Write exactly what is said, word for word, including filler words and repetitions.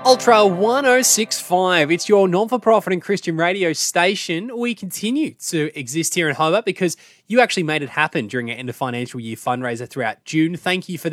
Ultra one oh six point five. It's your non-for-profit and Christian radio station. We continue to exist here in Hobart because you actually made it happen during our end of financial year fundraiser throughout June. Thank you for that.